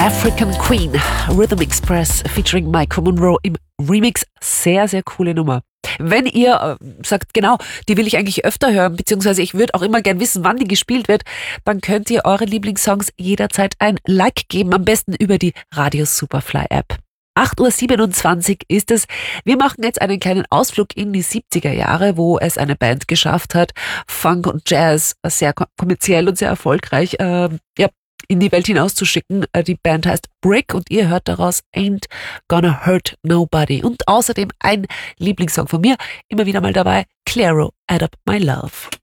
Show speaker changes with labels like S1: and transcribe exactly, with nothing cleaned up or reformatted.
S1: African Queen, Rhythm Express featuring Michael Monroe im Remix. Sehr, sehr coole Nummer. Wenn ihr äh, sagt, genau, die will ich eigentlich öfter hören, beziehungsweise ich würde auch immer gern wissen, wann die gespielt wird, dann könnt ihr euren Lieblingssongs jederzeit ein Like geben, am besten über die Radio Superfly App. acht Uhr siebenundzwanzig ist es. Wir machen jetzt einen kleinen Ausflug in die siebziger Jahre, wo es eine Band geschafft hat, Funk und Jazz sehr kommerziell und sehr erfolgreich äh, ja, in die Welt hinauszuschicken. Die Band heißt Brick und ihr hört daraus Ain't Gonna Hurt Nobody. Und außerdem ein Lieblingssong von mir, immer wieder mal dabei, Clairo, Add Up My Love.